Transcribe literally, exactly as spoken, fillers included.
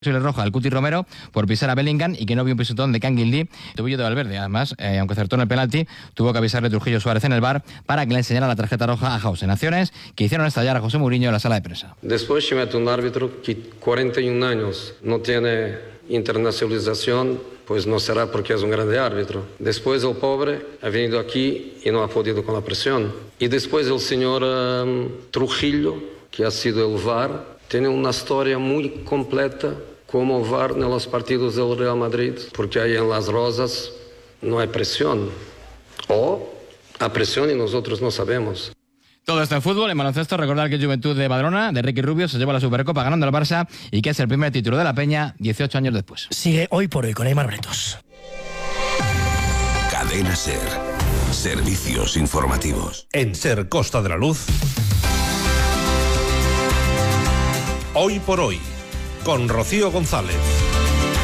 Se le roja al Cuti Romero por pisar a Bellingham y que no vio un pisotón de Canguilí, tobillo de Valverde. Además, eh, aunque acertó en el penalti, tuvo que avisarle Trujillo Suárez en el V A R para que le enseñara la tarjeta roja a Jausen. Acciones que hicieron estallar a José Mourinho en la sala de prensa. Después se mete un árbitro que cuarenta y un años no tiene internacionalización, pues no será porque es un grande árbitro. Después el pobre ha venido aquí y no ha podido con la presión. Y después el señor um, Trujillo, que ha sido el V A R, tiene una historia muy completa como V A R en los partidos del Real Madrid, porque ahí en Las Rosas no hay presión. O hay presión y nosotros no sabemos. Todo esto en fútbol. En baloncesto, recordar que Juventud de Badalona, de Ricky Rubio, se lleva la Supercopa ganando al Barça y que es el primer título de la Peña dieciocho años después. Sigue Hoy por Hoy con Aimar Bretos. Cadena SER. Servicios informativos. En SER Costa de la Luz. Hoy por Hoy, con Rocío González.